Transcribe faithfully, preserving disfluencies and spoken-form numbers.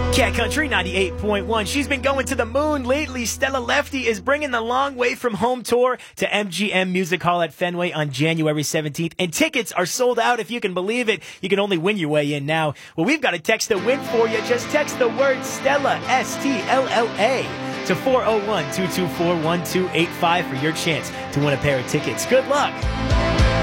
Cat Country ninety-eight point one. She's been going to the moon lately. Stella Lefty is bringing the Long Way From Home tour to M G M Music Hall at Fenway on January seventeenth. And tickets are sold out, if you can believe it. You can only win your way in now. Well, we've got a text to win for you. Just text the word Stella, S T L L A, to four oh one, two two four, one two eight five for your chance to win a pair of tickets. Good luck.